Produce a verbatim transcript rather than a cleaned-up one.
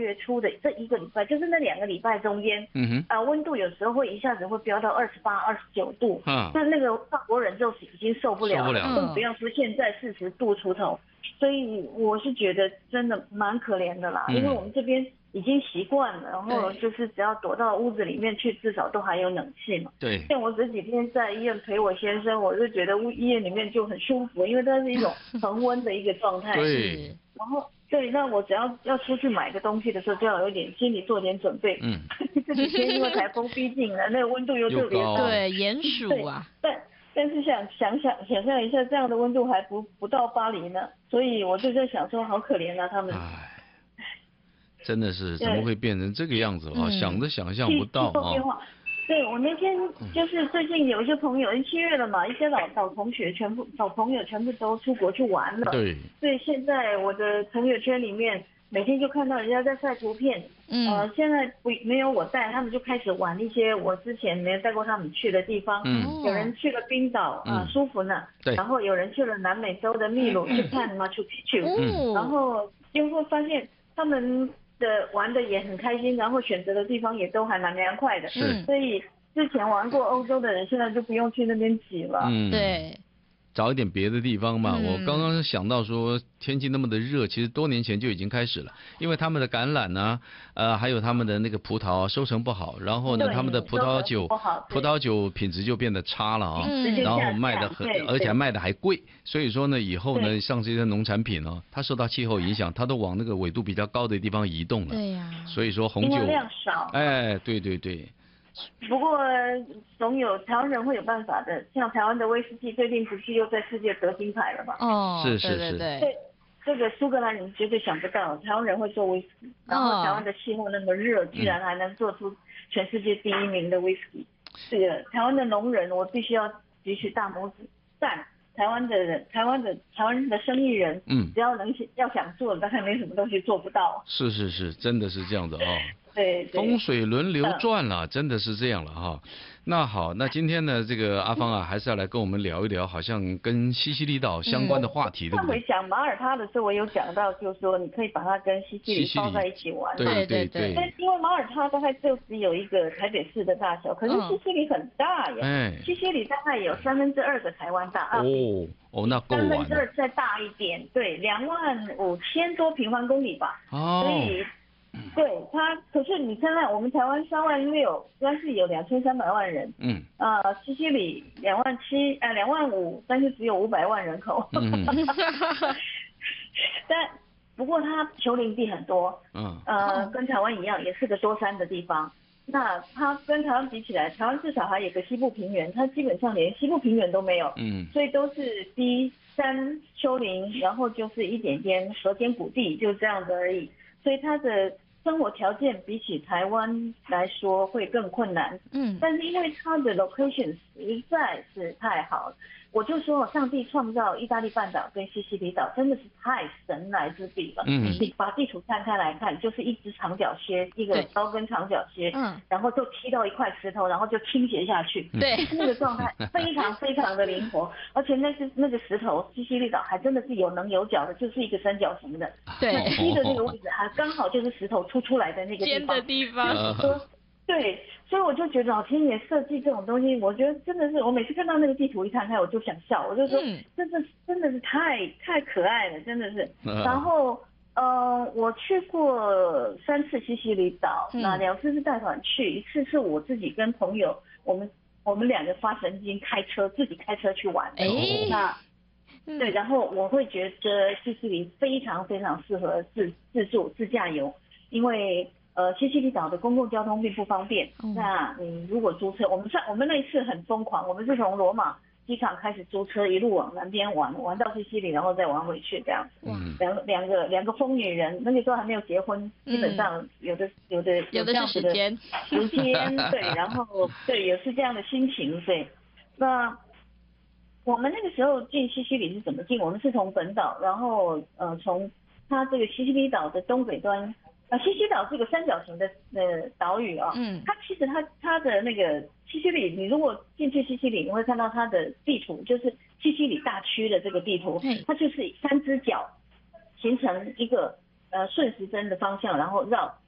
月初的这一个礼拜，就是那两个礼拜中间，嗯哼，啊、呃，温度有时候会一下子会飙到二十八、二十九度，嗯，那那个法国人就是已经受不了了，更、嗯、不要说现在四十度出头，所以我是觉得真的蛮可怜的啦，嗯、因为我们这边已经习惯了，然后就是只要躲到屋子里面去，至少都还有冷气嘛。对，像我这几天在医院陪我先生，我就觉得医院里面就很舒服，因为它是一种恒温的一个状态。对，然后。对，那我只要要出去买个东西的时候，就要有点心里做点准备。嗯，这几天因为台风逼近了，那个温度又特别高， 对，炎暑啊。 但但是想想想想象一下，这样的温度还不不到巴黎呢，所以我就在想说，好可怜啊，他们。 唉，真的是怎么会变成这个样子啊？想都想象不到啊。 对，我那天就是最近有一些朋友，七月了嘛，一些老老同学全部老朋友全部都出国去玩了。对，所以现在我的朋友圈里面，每天就看到人家在晒图片。嗯。呃，现在不没有我带，他们就开始玩一些我之前没有带过他们去的地方。嗯。有人去了冰岛，啊、呃，舒服呢。对。然后有人去了南美洲的秘鲁去看马丘比丘。嗯。然后就会发现他们。的玩的也很开心，然后选择的地方也都还蛮凉快的，是，所以之前玩过欧洲的人现在就不用去那边挤了。 嗯，对， 找一点别的地方嘛。嗯、我刚刚想到说天气那么的热，其实多年前就已经开始了，因为他们的橄榄呢、啊，呃，还有他们的那个葡萄收成不好，然后呢，他们的葡萄酒葡萄酒品质就变得差了啊，嗯、然后卖的很，而且卖的还贵，所以说呢，以后呢，像这些农产品呢、哦，它受到气候影响，它都往那个纬度比较高的地方移动了。 对呀、啊， 所以说红酒量少。 哎，对对对。 不过总有台湾人会有办法的，像台湾的威士忌最近不是又在世界得金牌了吗？ 哦， 是是是， 对对，这个苏格兰人绝对想不到，台湾人会做威士忌，然后台湾的气候那么热，居然还能做出全世界第一名的威士忌。这个台湾的农人，我必须要举起大拇指赞。台湾的人，台湾的台湾人的生意人，嗯，只要能要想做，大概没什么东西做不到。 是是是，真的是这样的哦。 对， 风水轮流转了，真的是这样了哈。那好，那今天呢，这个阿芳啊，还是要来跟我们聊一聊，好像跟西西里岛相关的话题，对不对？ 上回讲马耳他的时候，我有讲到，就是说你可以把它跟西西里包在一起玩。 对对对。 但因为马耳他大概就只有一个台北市的大小，可是西西里很大耶。哎。西西里大概有三分之二个台湾大啊。 哦哦，那够玩了。 三分之二再大一点，对，两万五千多平方公里吧。哦。所以。对它，可是你看看，我们台湾三万六，但是有两千三百万人，嗯，呃，西西里两万七，呃，两万五，但是只有五百万人口，嗯，但不过它丘陵地很多，嗯，呃，跟台湾一样，也是个多山的地方。那它跟台湾比起来，台湾至少还有个西部平原，它基本上连西部平原都没有，嗯，所以都是低山丘陵，然后就是一点点河间谷地，就这样子而已，所以它的生活条件比起台湾来说会更困难，嗯，但是因为它的 location 实在是太好了，我就说上帝创造意大利半岛跟西西里岛真的是太神来之笔了，嗯，你把地图摊开来看，就是一只长脚靴，一个高跟长脚靴，嗯，然后就踢到一块石头，然后就倾斜下去，对，那个状态非常非常的灵活，而且那是那个石头，西西里岛还真的是有棱有角的，就是一个三角形的，对，那踢的那个位置还刚好就是石头突出来的那个地方，尖的地方， 对，所以我就觉得老天爷设计这种东西，我觉得真的是，我每次看到那个地图一摊开，我就想笑，我就说，嗯、真的真的是太太可爱了，真的是。嗯、然后呃，我去过三次西西里岛，嗯、那两次是带团去，一次是我自己跟朋友，我们我们两个发神经开车自己开车去玩。哎，那。对，然后我会觉得西西里非常非常适合自自助自驾游，因为。呃，西西里岛的公共交通并不方便。嗯、那你如果租车，我们上我们那一次很疯狂，我们是从罗马机场开始租车，一路往南边玩，玩到西西里，然后再玩回去这样。嗯，两两个两个疯女人，那个时候还没有结婚，嗯、基本上有的有的有这样子的时间，时间对，然后对也是这样的心情对。那我们那个时候进西西里是怎么进？我们是从本岛，然后呃从它这个西西里岛的东北端。啊，西西岛是个三角形的呃岛屿啊，嗯，它其实它它的那个西西里，你如果进去西西里，你会看到它的地图，就是西西里大区的这个地图，它就是三只脚形成一个呃顺时针的方向，然后绕